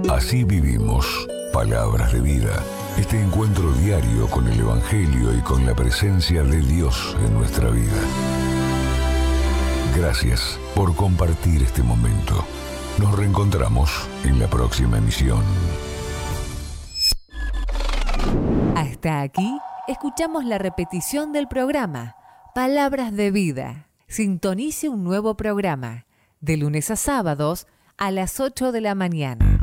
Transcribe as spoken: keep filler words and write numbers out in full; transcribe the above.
Así vivimos Palabras de Vida. Este encuentro diario con el Evangelio y con la presencia de Dios en nuestra vida. Gracias por compartir este momento. Nos reencontramos en la próxima emisión. Hasta aquí, escuchamos la repetición del programa Palabras de Vida. Sintonice un nuevo programa de lunes a sábados a las ocho de la mañana.